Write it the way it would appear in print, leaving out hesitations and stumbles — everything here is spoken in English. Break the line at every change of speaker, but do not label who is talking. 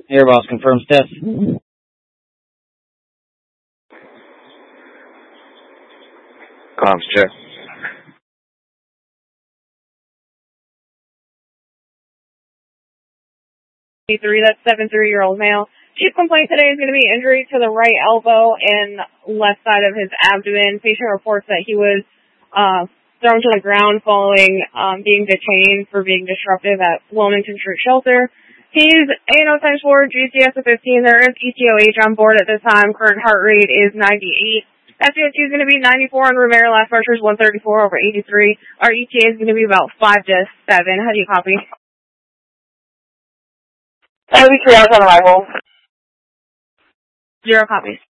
Air boss confirms test.
Comms check.
That's 73-year-old male. Chief complaint today is going to be injury to the right elbow and left side of his abdomen. Patient reports that he was thrown to the ground following being detained for being disruptive at Wilmington Street Shelter. He's ANO times 4, GCS of 15. There is ETOH on board at this time. Current heart rate is 98. SPSU is going to be 94 on room air. Last pressure is 134 over 83. Our ETA is going to be about 5 to 7. How do you copy?
That'll be 3 hours on arrival.
0 copies.